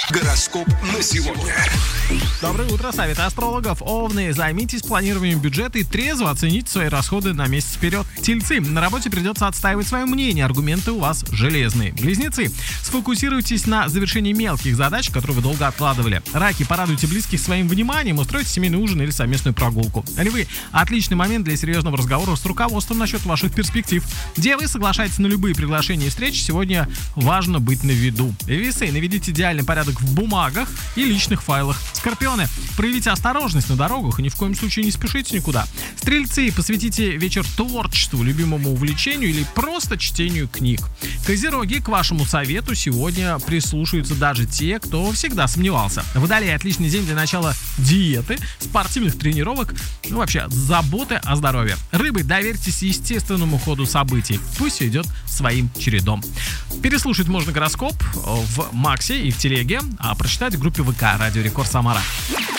Гороскоп на сегодня. Доброе утро, советы астрологов. Овны, займитесь планированием бюджета и трезво оцените свои расходы на месяц вперед. Тельцы, на работе придется отстаивать свое мнение, аргументы у вас железные. Близнецы, сфокусируйтесь на завершении мелких задач, которые вы долго откладывали. Раки, порадуйте близких своим вниманием, устройте семейный ужин или совместную прогулку. Львы, отличный момент для серьезного разговора с руководством насчет ваших перспектив. Девы, соглашайтесь на любые приглашения и встречи, сегодня важно быть на виду. Весы, наведите идеальный порядок в бумагах и личных файлах. Скорпионы, проявите осторожность на дорогах и ни в коем случае не спешите никуда. Стрельцы, посвятите вечер творчеству, любимому увлечению или просто чтению книг. Козероги, к вашему совету сегодня прислушаются даже те, кто всегда сомневался. Водолей, отличный день для начала диеты, спортивных тренировок, вообще заботы о здоровье. Рыбы, доверьтесь естественному ходу событий, пусть все идет своим чередом. Переслушать можно гороскоп в Максе и в Телеге, а прочитать в группе ВК «Радио Рекорд Самара».